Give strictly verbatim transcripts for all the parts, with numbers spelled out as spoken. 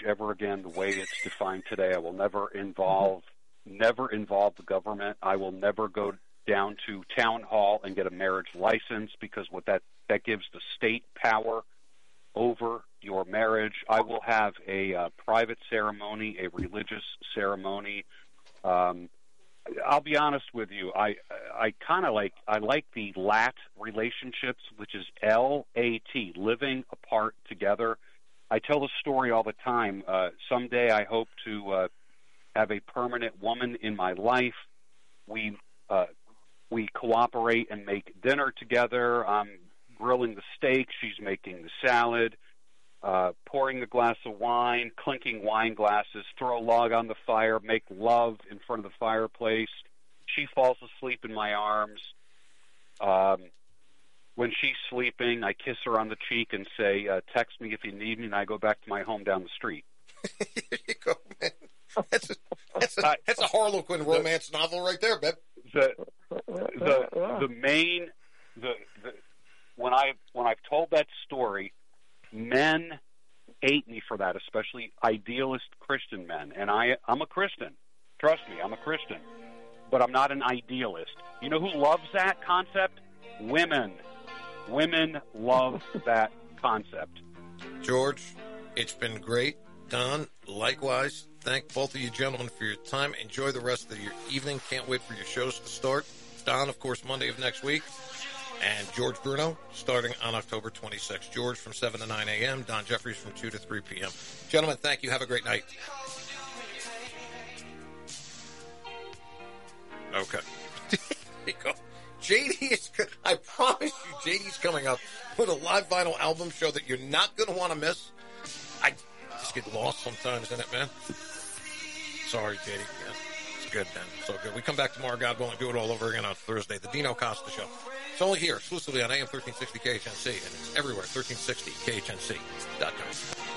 ever again the way it's defined today. I will never involve, never involve the government. I will never go down to town hall and get a marriage license, because what that, that gives the state power over your marriage. I will have a uh, private ceremony, a religious ceremony. Um, I'll be honest with you. I I kind of like I like the lat relationships, which is L A T, living apart together. I tell the story all the time. Uh, someday I hope to uh, have a permanent woman in my life. We uh, we cooperate and make dinner together. I'm grilling the steak. She's making the salad, uh, pouring a glass of wine, clinking wine glasses, throw a log on the fire, make love in front of the fireplace. She falls asleep in my arms. Um, when she's sleeping, I kiss her on the cheek and say, uh, text me if you need me, and I go back to my home down the street. Here you go, man. That's a, that's a, that's a Harlequin romance the, novel right there, babe. The, the, the main... the, the When I when I've told that story, men hate me for that, especially idealist Christian men. And I I'm a Christian. Trust me, I'm a Christian. But I'm not an idealist. You know who loves that concept? Women. Women love that concept. George, it's been great. Don, likewise. Thank both of you gentlemen for your time. Enjoy the rest of your evening. Can't wait for your shows to start. Don, of course, Monday of next week. And George Bruno, starting on October twenty-sixth. George from seven to nine a.m., Don Jeffries from two to three p.m. Gentlemen, thank you. Have a great night. Okay. There you go. J D is, I promise you, J D's coming up with a live vinyl album show that you're not going to want to miss. I just get lost sometimes in it, man. Sorry, J D. Man. It's good, man. So good. We come back tomorrow, God willing, do it all over again on Thursday. The Dino Costa Show. It's only here, exclusively on A M thirteen sixty K H N C, and it's everywhere, thirteen sixty K H N C dot com.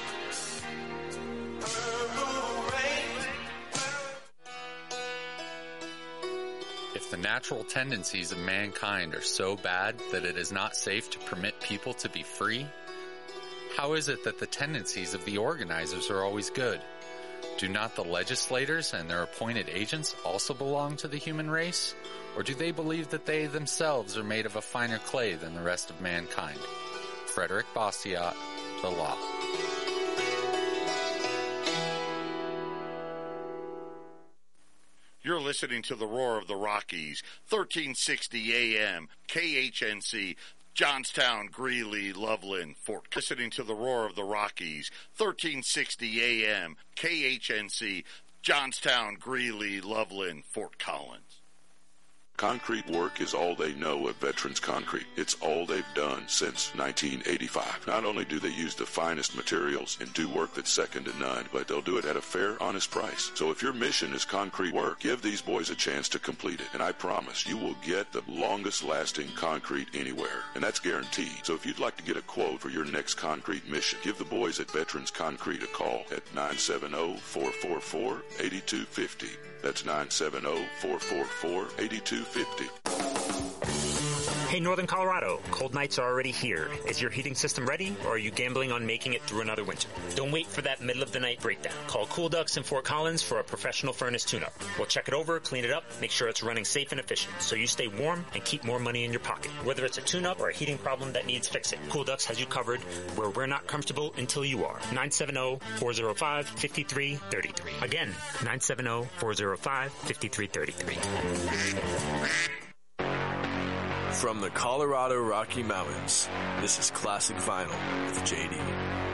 If the natural tendencies of mankind are so bad that it is not safe to permit people to be free, how is it that the tendencies of the organizers are always good? Do not the legislators and their appointed agents also belong to the human race? Or do they believe that they themselves are made of a finer clay than the rest of mankind? Frederick Bastiat, The Law. You're listening to the Roar of the Rockies, thirteen sixty A M, K H N C, Johnstown, Greeley, Loveland, Fort. Listening to the Roar of the Rockies, thirteen sixty A M, K H N C, Johnstown, Greeley, Loveland, Fort Collins. Concrete work is all they know of Veterans Concrete. It's all they've done since nineteen eighty-five. Not only do they use the finest materials and do work that's second to none, but they'll do it at a fair, honest price. So if your mission is concrete work, give these boys a chance to complete it. And I promise you will get the longest lasting concrete anywhere. And that's guaranteed. So if you'd like to get a quote for your next concrete mission, give the boys at Veterans Concrete a call at nine seven zero, four four four, eight two five zero. That's nine seven zero, four four four, eight two five zero. Hey, Northern Colorado, cold nights are already here. Is your heating system ready, or are you gambling on making it through another winter? Don't wait for that middle-of-the-night breakdown. Call Cool Ducks in Fort Collins for a professional furnace tune-up. We'll check it over, clean it up, make sure it's running safe and efficient, so you stay warm and keep more money in your pocket. Whether it's a tune-up or a heating problem that needs fixing, Cool Ducks has you covered where we're not comfortable until you are. nine seven zero, four zero five, five three three three. Again, nine seven zero, four zero five, five three three three. From the Colorado Rocky Mountains, this is Classic Vinyl with J D.